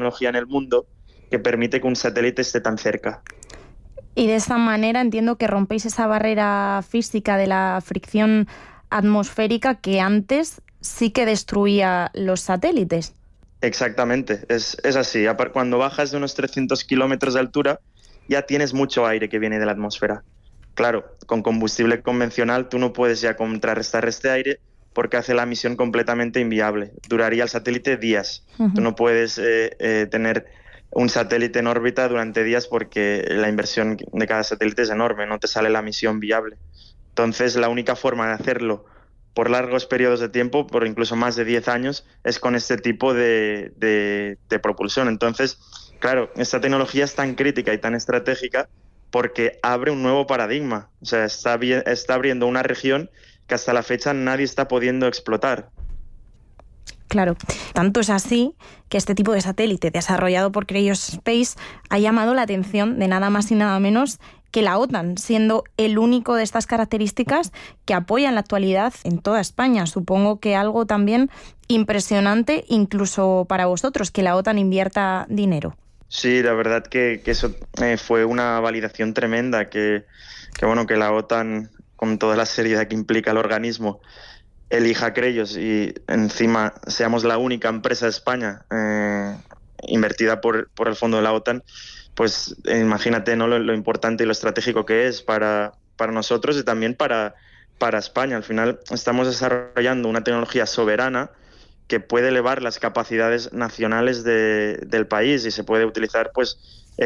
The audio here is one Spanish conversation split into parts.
tecnología en el mundo que permite que un satélite esté tan cerca. Y de esta manera entiendo que rompéis esa barrera física de la fricción atmosférica que antes sí que destruía los satélites. Exactamente, es así. Cuando bajas de unos 300 kilómetros de altura ya tienes mucho aire que viene de la atmósfera. Claro, con combustible convencional tú no puedes ya contrarrestar este aire porque hace la misión completamente inviable. Duraría el satélite días. Tú no puedes tener un satélite en órbita durante días porque la inversión de cada satélite es enorme, no te sale la misión viable. Entonces, la única forma de hacerlo por largos periodos de tiempo, por incluso más de 10 años, es con este tipo de propulsión. Entonces, claro, esta tecnología es tan crítica y tan estratégica porque abre un nuevo paradigma. O sea, está abriendo una región que hasta la fecha nadie está pudiendo explotar. Claro, tanto es así que este tipo de satélite desarrollado por Cryospace ha llamado la atención de nada más y nada menos que la OTAN, siendo el único de estas características que apoya en la actualidad en toda España. Supongo que algo también impresionante incluso para vosotros, que la OTAN invierta dinero. Sí, la verdad que eso fue una validación tremenda, que la OTAN, con toda la seriedad que implica el organismo, elija Cryos y encima seamos la única empresa de España invertida por el fondo de la OTAN, pues imagínate, ¿no?, lo importante y lo estratégico que es para nosotros y también para España. Al final estamos desarrollando una tecnología soberana que puede elevar las capacidades nacionales del país y se puede utilizar pues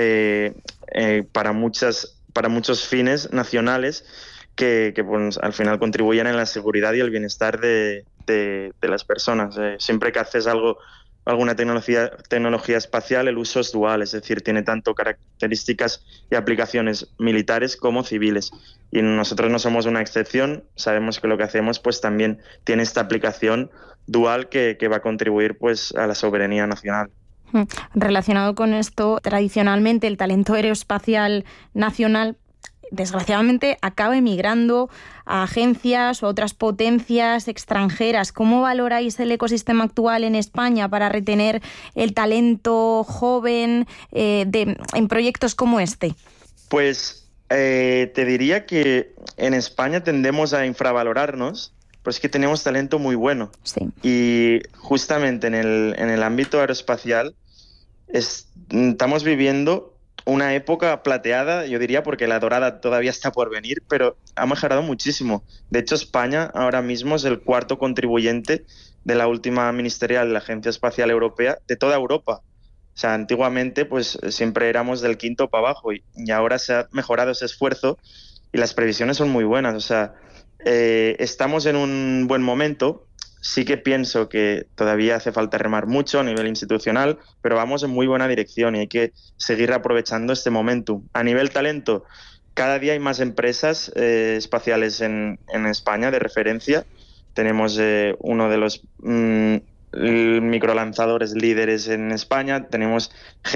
para muchos fines nacionales que pues, al final contribuyen en la seguridad y el bienestar de las personas. Siempre que haces alguna tecnología espacial, el uso es dual, es decir, tiene tanto características y aplicaciones militares como civiles. Y nosotros no somos una excepción, sabemos que lo que hacemos pues también tiene esta aplicación dual que va a contribuir pues a la soberanía nacional. Relacionado con esto, tradicionalmente el talento aeroespacial nacional desgraciadamente acaba emigrando a agencias o a otras potencias extranjeras. ¿Cómo valoráis el ecosistema actual en España para retener el talento joven en proyectos como este? Pues te diría que en España tendemos a infravalorarnos, pero es que tenemos talento muy bueno. Sí. Y justamente en el ámbito aeroespacial estamos viviendo una época plateada, yo diría, porque la dorada todavía está por venir, pero ha mejorado muchísimo. De hecho, España ahora mismo es el cuarto contribuyente de la última ministerial de la Agencia Espacial Europea de toda Europa. O sea, antiguamente pues siempre éramos del quinto para abajo y ahora se ha mejorado ese esfuerzo y las previsiones son muy buenas. O sea, estamos en un buen momento. Sí que pienso que todavía hace falta remar mucho a nivel institucional, pero vamos en muy buena dirección y hay que seguir aprovechando este momentum. A nivel talento, cada día hay más empresas espaciales en España de referencia. Tenemos uno de los microlanzadores líderes en España. Tenemos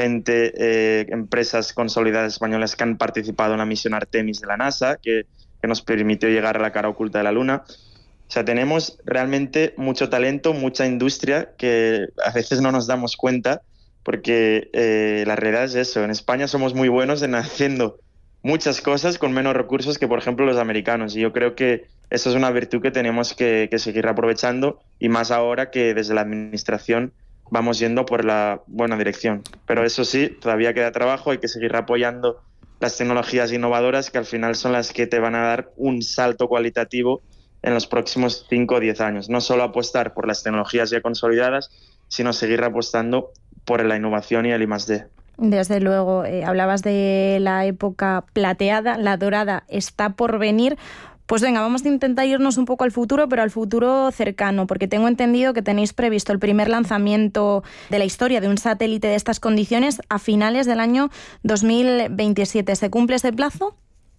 empresas consolidadas españolas que han participado en la misión Artemis de la NASA, que nos permitió llegar a la cara oculta de la Luna. O sea, tenemos realmente mucho talento, mucha industria que a veces no nos damos cuenta porque la realidad es eso. En España somos muy buenos en haciendo muchas cosas con menos recursos que, por ejemplo, los americanos. Y yo creo que eso es una virtud que tenemos que seguir aprovechando y más ahora que desde la administración vamos yendo por la buena dirección. Pero eso sí, todavía queda trabajo, hay que seguir apoyando las tecnologías innovadoras que al final son las que te van a dar un salto cualitativo en los próximos 5 o 10 años. No solo apostar por las tecnologías ya consolidadas, sino seguir apostando por la innovación y el I+D. Desde luego, hablabas de la época plateada, la dorada está por venir. Pues venga, vamos a intentar irnos un poco al futuro, pero al futuro cercano, porque tengo entendido que tenéis previsto el primer lanzamiento de la historia de un satélite de estas condiciones a finales del año 2027. ¿Se cumple ese plazo?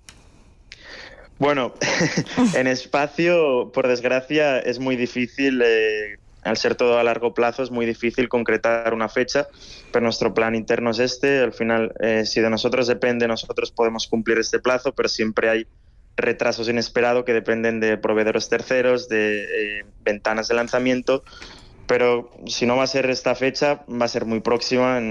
Bueno, en espacio, por desgracia, es muy difícil, al ser todo a largo plazo, es muy difícil concretar una fecha, pero nuestro plan interno es este. Al final, si de nosotros depende, nosotros podemos cumplir este plazo, pero siempre hay retrasos inesperados que dependen de proveedores terceros, de ventanas de lanzamiento, pero si no va a ser esta fecha, va a ser muy próxima,